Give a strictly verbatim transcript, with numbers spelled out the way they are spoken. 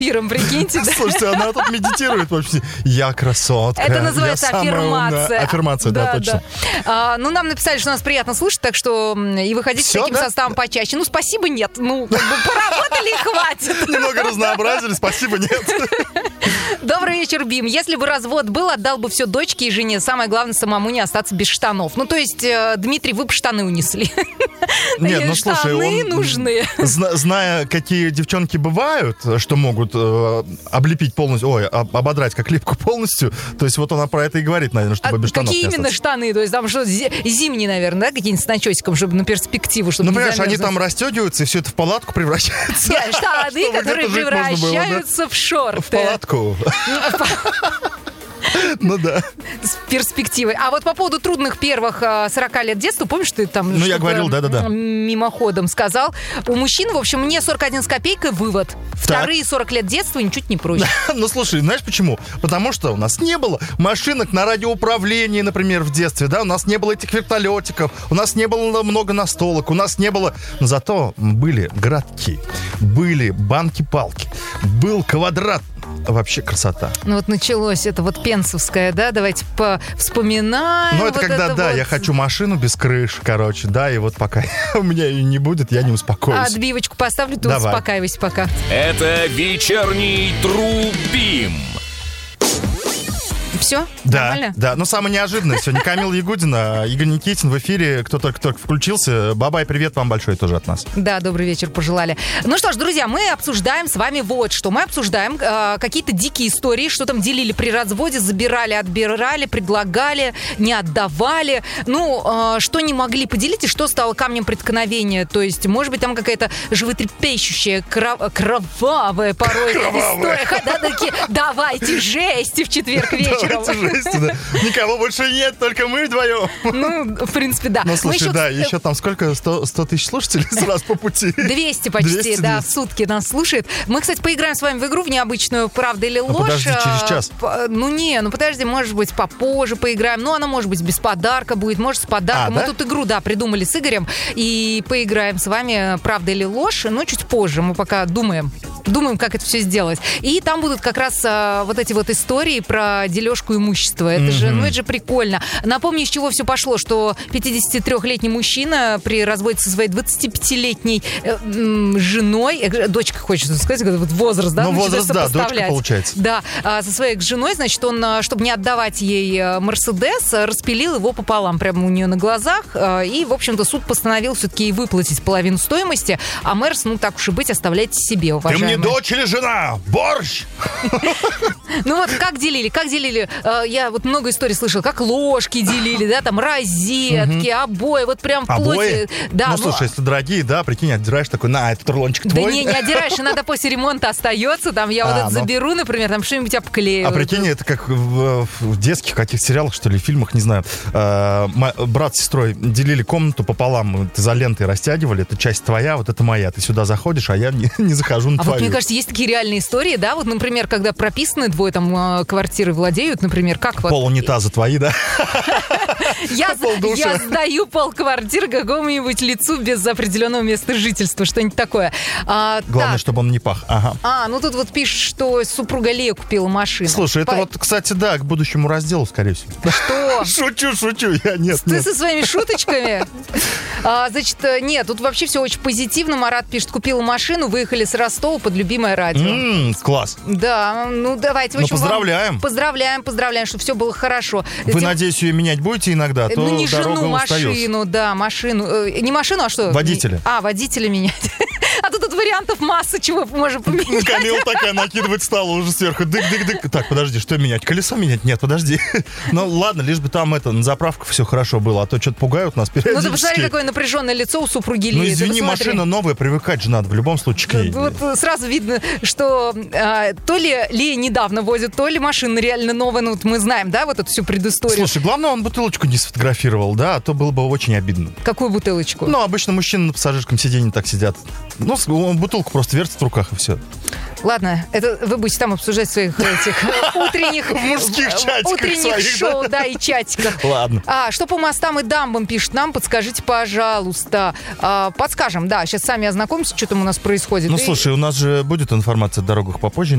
эфиром, прикиньте. Да? Слушайте, она тут медитирует вообще. Я красотка. Это называется я аффирмация. Аффирмация, да, да точно. Да. А, ну, нам написали, что нас приятно слушать, так что и выходите Все, с таким да? составом почаще. Ну, спасибо, нет. Ну, как бы поработали и хватит. Немного разнообразили, спасибо, нет. Добрый вечер, Бим. Если бы развод был, отдал бы все дочке и жене. Самое главное, самому не остаться без штанов. Ну, то есть, Дмитрий, вы бы штаны унесли. Нет, ну, слушай, штаны нужны. Зная, какие девчонки бывают, что могут э, облепить полностью, ой, ободрать как липку полностью, то есть вот она про это и говорит, наверное, чтобы а без штанов какие не именно остаться. штаны? То есть там что, зимние, наверное, да, какие-нибудь с начесиком, чтобы на перспективу, чтобы ну, не понимаешь, замерзнуть. они там расстегиваются, и все это в палатку превращается. Нет, штаны, которые превращаются в шорты. В палатку. Ну да. С перспективой. А вот по поводу трудных первых сорока лет детства, помнишь, ты там ну, я говорил, да-да-да. мимоходом сказал. У мужчин, в общем, мне сорок один с копейкой вывод. Вторые сорок лет детства ничуть не проще. Ну, слушай, знаешь почему? Потому что у нас не было машинок на радиоуправлении, например, в детстве, да, у нас не было этих вертолетиков, у нас не было много настолок, у нас не было... Но зато были городки, были банки-палки, был квадрат. Вообще красота. Ну вот началось это вот пенсовское, да, давайте вспоминаем. Ну это вот когда, это да, вот... я хочу машину без крыши, короче, да, и вот пока у меня ее не будет, я не успокоюсь. А отбивочку поставлю, ты Давай. успокаивайся пока. Это вечерний Трубим. Все? Да, Нормально? да. Но самое неожиданное сегодня Камила Ягудина, Игорь Никитин в эфире. Кто только-только включился. Бабай, привет вам большой тоже от нас. Да, добрый вечер пожелали. Ну что ж, друзья, мы обсуждаем с вами вот что. Мы обсуждаем э, какие-то дикие истории, что там делили при разводе, забирали, отбирали, предлагали, не отдавали. Ну, э, что не могли поделить и что стало камнем преткновения. То есть, может быть, там какая-то животрепещущая, кров- кровавая порой Кровавая. история. Давайте жести в четверг вечером. Жесть, да. Никого больше нет, только мы вдвоем. Ну, в принципе, да. Ну, слушай, еще... да, еще там сколько? сто тысяч слушателей сразу по пути? двести почти, двести, да, двести. в сутки нас слушает. Мы, кстати, поиграем с вами в игру в необычную «Правда или ложь». Ну, подожди, через час. Ну, не, ну, подожди, может быть, попозже поиграем. Ну, она, может быть, без подарка будет, может, с подарком. А, Мы да? тут игру, да, придумали с Игорем. И поиграем с вами «Правда или ложь», но чуть позже. Мы пока думаем. Думаем, как это все сделать. И там будут как раз а, вот эти вот истории про дележку имущества. Это mm-hmm. же, ну, это же прикольно. Напомню, с чего все пошло, что пятидесятитрёхлетний мужчина при разводе со своей двадцатипятилетней э, м, женой, э, дочка, хочется сказать, вот возраст, да? Ну, возраст, да, дочка получается. Да, а, со своей женой, значит, он, чтобы не отдавать ей Мерседес, распилил его пополам прямо у нее на глазах. А, и, в общем-то, суд постановил все-таки ей выплатить половину стоимости, а Мерс, ну, так уж и быть, оставляйте себе, уважаемые. Ты мне дочь или жена? Борщ! Ну вот как делили, как делили, я вот много историй слышала, как ложки делили, да, там розетки, обои, вот прям вплоть. Обои? Да, ну, слушай, если дорогие, да, прикинь, отдираешь такой, на, этот рулончик да твой. не, не отдираешь, иногда после ремонта остается, там я вот А, это ну. заберу, например, там что-нибудь обклею. А прикинь, это как в, в детских каких-то сериалах, что ли, фильмах, не знаю. Э, ма- брат с сестрой делили комнату пополам, изолентой растягивали, это часть твоя, вот это моя. Ты сюда заходишь, а я не, не захожу на А твою. вот мне кажется, есть такие реальные истории, да, вот, например, когда прописаны двое там квартиры владеют, например, как вот... Пол унитаза твои, да? Я, я сдаю полквартиры какому-нибудь лицу без определенного места жительства, что-нибудь такое. А, Главное, так. чтобы он не пах. Ага. А, ну тут вот пишет, что супруга Лея купила машину. Слушай, это По... вот, кстати, да, к будущему разделу, скорее всего. Что? Шучу, шучу, я нет, Ты нет. со своими шуточками? А, значит, нет, тут вообще все очень позитивно. Марат пишет, купила машину, выехали с Ростова под любимое радио. М-м, класс. Да, ну давайте. В Ну, общем, поздравляем. вам поздравляем, поздравляем, чтобы все было хорошо. Вы, Тем- надеюсь, ее менять будете иногда, а то Ну, не дорога жену, устаёт. машину, да, машину. Э, Не машину, а что? Водителя. А, водителя менять. А тут, тут вариантов масса, чего можем Ну, поменять. Камила такая накидывает стала уже сверху. Дык-дык-дык. Так, подожди, что менять? Колесо менять? Нет, подожди. Ну, ладно, лишь бы там это, на заправках все хорошо было, а то что-то пугают нас Ну, периодически. ты посмотри, какое напряженное лицо у супруги Лии. Ну, Ты извини, посмотри. машина новая, привыкать же надо в любом случае к ней. Вот э, сразу видно, что а, то ли Лия недавно возит, то ли машина реально новая. Ну, вот мы знаем, да, вот эту всю предысторию. Слушай, главное, он бутылочку не сфотографировал, да, а то было бы очень обидно. Какую бутылочку? Ну, обычно мужчины на пассажирском сиденье так сидят. Ну, с- он бутылку просто вертит в руках и все. Ладно, это вы будете там обсуждать в своих этих утренних... В мужских чатиках Утренних своих, шоу, да, и чатиках. Ладно. А, что по мостам и дамбам пишет нам, подскажите, пожалуйста. А, подскажем, да, сейчас сами ознакомимся, что там у нас происходит. Ну, И- слушай, у нас же будет информация о дорогах попозже.